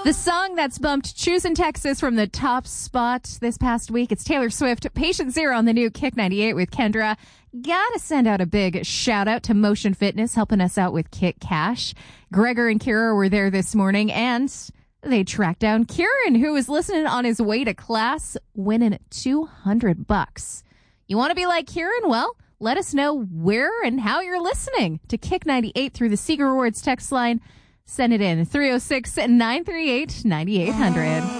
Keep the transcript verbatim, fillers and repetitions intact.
The song that's bumped Choosing Texas from the top spot this past week, it's Taylor Swift, Patient Zero on the new Kick ninety-eight with Kendra. Gotta send out a big shout out to Motion Fitness helping us out with Kick Cash. Gregor and Kira were there this morning and they tracked down Kieran, who was listening on his way to class, winning two hundred bucks. You want to be like Kieran? Well, let us know where and how you're listening to Kick ninety-eight through the Seeger Rewards text line. Send it in three oh six, nine three eight, nine eight hundred.